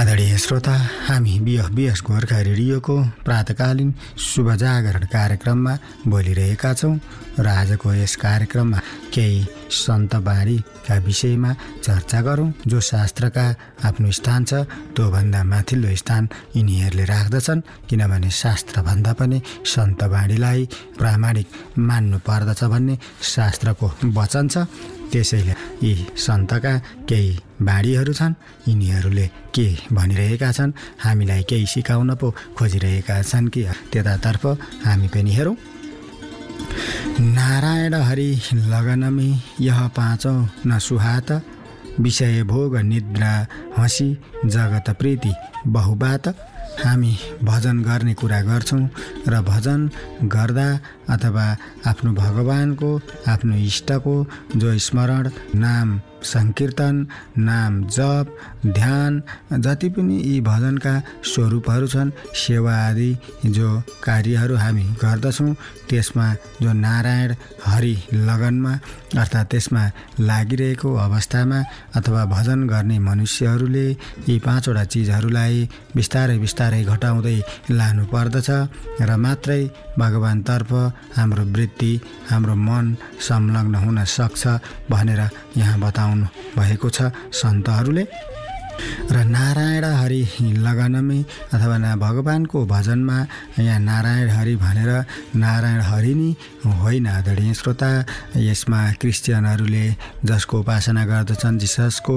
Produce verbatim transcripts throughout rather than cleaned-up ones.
आदरणीय श्रोता, हामी बिएफ बिएस गोर्खा रेडियोको प्रातकालीन शुभ जागरण कार्यक्रममा बोलिरहेका छौँ र आजको यस कार्यक्रममा केही सन्त बाणीका विषयमा चर्चा गरौँ। जो शास्त्रका आफ्नो स्थान छ त्योभन्दा माथिल्लो स्थान यिनीहरूले राख्दछन्, किनभने शास्त्रभन्दा पनि सन्त बाणीलाई प्रामाणिक मान्नु पर्दछ भन्ने शास्त्रको वचन छ। त्यसैले यी सन्तका केही बाणीहरू छन्, यिनीहरूले के भनिरहेका छन्, हामीलाई केही सिकाउन पो खोजिरहेका छन् कि त्यतातर्फ हामी पनि हेरौँ। नारायण हरि लगनमी यह पाँचौँ न सुहात, विषय भोग निद्रा हँसी जगत प्रीति बहुबात। हामी भजन गर्ने कुरा गर्छौँ र भजन गर्दा अथवा आफ्नो भगवानको आफ्नो इष्टको जो स्मरण, नाम संकीर्तन, नाम जप, ध्यान, जति पनि यी भजनका स्वरूपहरू छन्, सेवा आदि जो कार्यहरू हामी गर्दछौँ, त्यसमा जो नारायण हरि लगनमा अर्थात् त्यसमा लागिरहेको अवस्थामा अथवा भजन गर्ने मनुष्यहरूले यी पाँचवटा चिजहरूलाई बिस्तारै बिस्तारै घटाउँदै लानु पर्दछ र मात्रै भगवानतर्फ हाम्रो वृत्ति, हाम्रो मन संलग्न हुन सक्छ भनेर यहाँ बताउनु भएको छ सन्तहरूले। र नारायण हरि लगनमै अथवा ना भगवानको भजनमा यहाँ नारायण हरि भनेर नारायण हरि नै होइन आदरणीय श्रोता। यसमा क्रिस्चियनहरूले जसको उपासना गर्दछन् जिससको,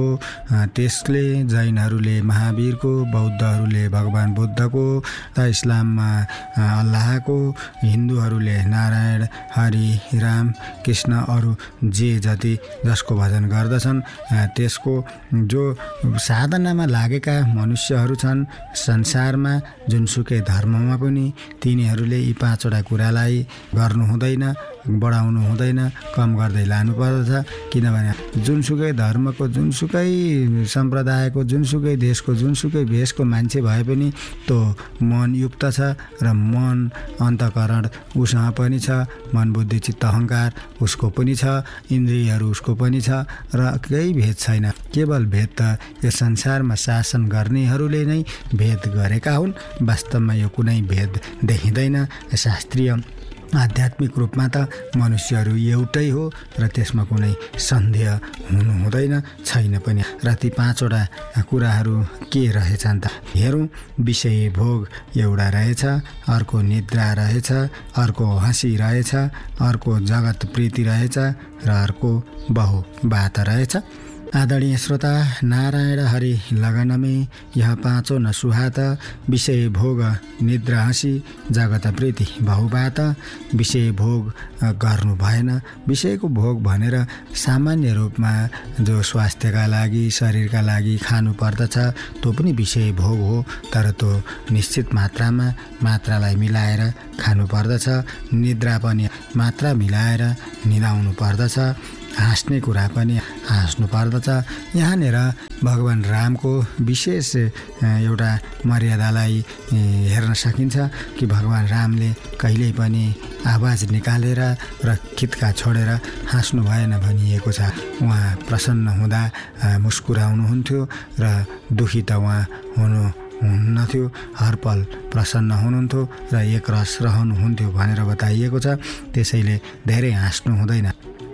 त्यसले जैनहरूले महावीरको, बौद्धहरूले भगवान बुद्धको, त इस्लाममा अल्लाहको, हिन्दूहरूले नारायण हरि राम कृष्ण अरू जे जति जसको भजन गर्दछन् त्यसको जो साधनामा लागेका मनुष्यहरू छन् संसारमा जुनसुकै धर्ममा पनि, तिनीहरूले यी पाँचवटा कुरालाई गर्नु हुँदैन, बढाउनु हुँदैन, कम गर्दै लानु पर्दछ। किनभने जुनसुकै धर्मको, जुनसुकै सम्प्रदायको, जुनसुकै देशको, जुनसुकै भेषको मान्छे भए पनि त्यो मन युक्त छ र मन अन्तःकरण उसँग पनि छ, मन बुद्धि चित्त अहङ्कार उसको पनि छ, इन्द्रियहरू उसको पनि छ र केही भेद छैन। केवल भेद त यो संसारमा शासन गर्नेहरूले नै भेद गरेका हुन्। वास्तवमा यो कुनै भेद देखिँदैन। शास्त्रीय आध्यात्मिक रूपमा त मनुष्यहरू एउटै हो र त्यसमा कुनै सन्देह हुनु हुँदैन, छैन पनि। र ती पाँचवटा कुराहरू के रहेछन् त हेरौँ। विषय भोग एउटा रहेछ, अर्को निद्रा रहेछ, अर्को हँसी रहेछ, अर्को जगत प्रीति रहेछ र अर्को बहुबात रहेछ। आदरणीय श्रोता, नारायण हरि लगनमै यह पाँचौँ न सुहात, विषय भोग निद्रा हँसी जगत प्रीति बहुबात। विषय भोग गर्नु भएन। विषयको भोग भनेर सामान्य रूपमा जो स्वास्थ्यका लागि, शरीरका लागि खानु पर्दछ त्यो पनि विषय भोग हो, तर त्यो निश्चित मात्रामा मात्रालाई मिलाएर खानु पर्दछ। निद्रा पनि मात्रा मिलाएर निदाउनु पर्दछ। हाँस्ने कुरा पनि हाँस्नु पर्दछ। यहाँनिर भगवान रामको विशेष एउटा मर्यादालाई हेर्न सकिन्छ कि भगवान रामले कहिल्यै पनि आवाज निकालेर र खित्का छोडेर हाँस्नु भएन भनिएको छ। उहाँ प्रसन्न हुँदा मुस्कुराउनुहुन्थ्यो र दुखी त उहाँ हुनु हुन्नथ्यो, हर पल प्रसन्न हुनुहुन्थ्यो र एकरस रहनुहुन्थ्यो भनेर बताइएको छ। त्यसैले धेरै हाँस्नु हुँदैन।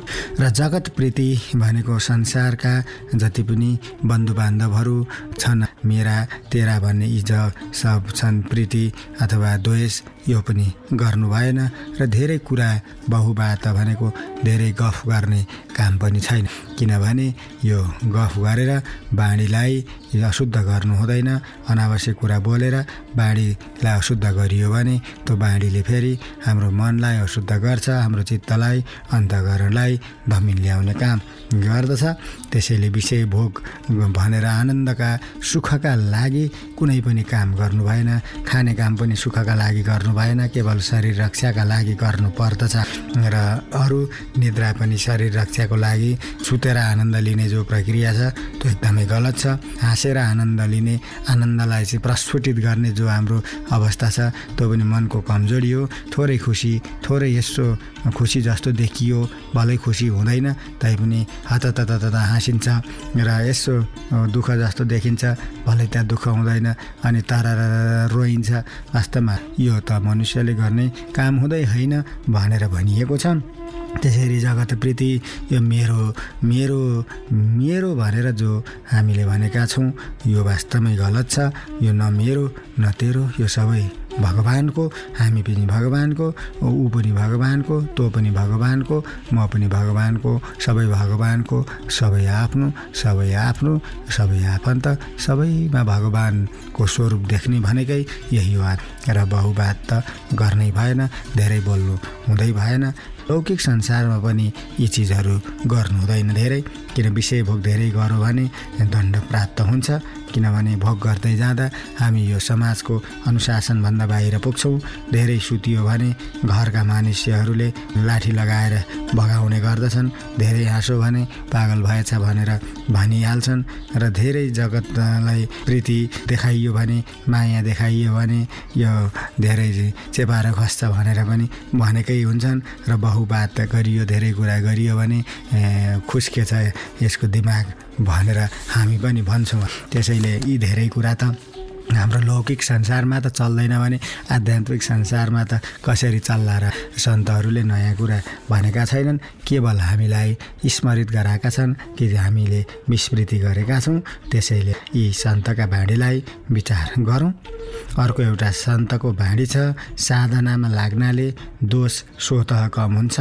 र जगत प्रीति भनेको संसारका जति पनि बन्धुबान्धवहरू छन्, मेरा तेरा भन्ने यी ज सब छन् प्रीति अथवा द्वेष, यो पनि गर्नु भएन। र धेरै कुरा बहुबात भनेको धेरै गफ गर्ने काम पनि छैन, किनभने यो गफ गरेर बाणीलाई अशुद्ध गर्नु हुँदैन। अनावश्यक कुरा बोलेर बाणीलाई अशुद्ध गरियो भने त्यो बाणीले फेरि हाम्रो मनलाई अशुद्ध गर्छ, हाम्रो चित्तलाई, अन्तःकरणलाई धमिन ल्याउने काम गर्दछ। त्यसैले विषय भोग भनेर आनन्दका, सुखका लागि कुनै पनि काम गर्नु भएन। खाने काम पनि सुखका लागि गर्नु भएन, केवल शरीर रक्षाका लागि गर्नु पर्दछ। र अरू निद्रा पनि शरीर रक्षाको पैसाको लागि सुतेर आनन्द लिने जो प्रक्रिया छ त्यो एकदमै गलत छ। हाँसेर आनन्द लिने, आनन्दलाई चाहिँ प्रस्फुटित गर्ने जो हाम्रो अवस्था छ त्यो पनि मनको कमजोरी हो। थोरै खुसी, थोरै यसो खुसी जस्तो देखियो, भलै खुसी हुँदैन तैपनि हतततत हाँसिन्छ र यसो दुःख जस्तो देखिन्छ, भलै त्यहाँ दुःख हुँदैन अनि तरर रोइन्छ। वास्तवमा यो त मनुष्यले गर्ने काम हुँदै होइन भनेर भनिएको छ। त्यसरी जगतप्रीति यो मेरो मेरो मेरो भनेर जो हामीले भनेका छौँ यो वास्तवमै गलत छ। यो न मेरो न तेरो, यो सबै भगवानको। हामी पनि भगवानको, ऊ पनि भगवानको, तँ पनि भगवानको, म पनि भगवानको, सबै भगवानको, सबै आफ्नो, सबै आफ्नो, सबै आफन्त, सबैमा भगवानको स्वरूप देख्ने भनेकै यही हो। र बहुबात त गर्नै भएन, धेरै बोल्नु हुँदै भएन। लौकिक संसारमा पनि यी चिजहरू गर्नु हुँदैन धेरै, किन विषय भोग धेरै गर्यो भने दण्ड प्राप्त हुन्छ। किनभने भोग गर्दै जाँदा हामी यो समाजको अनुशासनभन्दा बाहिर पुग्छौँ। धेरै सुतियो भने घरका मानिसहरूले लाठी लगाएर भगाउने गर्दछन्। धेरै हाँसो भने पागल भएछ भनेर भनिहाल्छन्। र धेरै जगतलाई प्रीति देखाइयो भने, माया देखाइयो भने यो धेरै चेपाएर खस्छ भनेर पनि भनेकै हुन्छन्। र बहुबात गरियो, धेरै कुरा गरियो भने खुस्केछ यसको दिमाग भनेर हामी पनि भन्छौँ। त्यसैले यी धेरै कुरा त हाम्रो लौकिक संसारमा त चल्दैन भने आध्यात्मिक संसारमा त कसरी चल्ला र सन्तहरूले नयाँ कुरा भनेका छैनन्, केवल हामीलाई स्मरित गराएका छन् कि हामीले विस्मृति गरेका छौँ। त्यसैले यी सन्तका भाँडीलाई विचार गरौँ। अर्को एउटा सन्तको भाँडी छ, साधनामा लाग्नाले दोष स्वतः कम हुन्छ।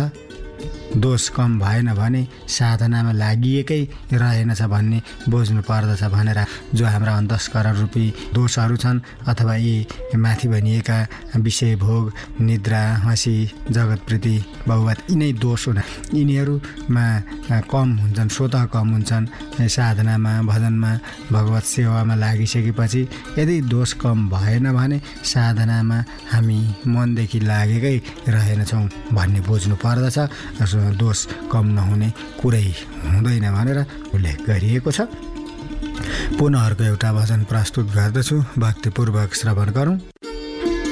दोष कम भएन भने साधनामा लागिएकै रहेनछ भन्ने बुझ्नु पर्दछ भनेर जो हाम्रा अन्तस्करण रूपी दोषहरू छन् अथवा यी माथि भनिएका विषय भोग, निद्रा, हँसी, जगतप्रीति, बहुबात यिनै दोष हुन्। यिनीहरूमा कम हुन्छन्, स्वतः कम हुन्छन्। साधनामा, भजनमा, भगवत सेवामा लागिसकेपछि यदि दोष कम भएन भने साधनामा हामी मनदेखि लागेकै रहेनछौँ भन्ने बुझ्नु पर्दछ। दोष कम नहुने कुरै हुँदैन भनेर उल्लेख गरिएको छ। पुनः अर्को एउटा भजन प्रस्तुत गर्दछु, भक्तिपूर्वक श्रवण गरौँ।